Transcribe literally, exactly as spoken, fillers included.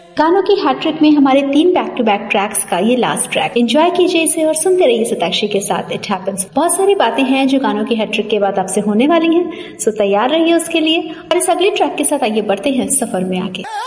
गानों की हैट्रिक में हमारे तीन बैक टू बैक ट्रैक्स का ये लास्ट ट्रैक। एंजॉय कीजिए इसे और सुनते रहिए सताक्षी के साथ इट हैपेंस। बहुत सारी बातें हैं जो गानों की हैट्रिक के बाद आपसे होने वाली हैं, सो तैयार रहिए उसके लिए। और इस अगले ट्रैक के साथ आइए बढ़ते हैं सफर में आगे।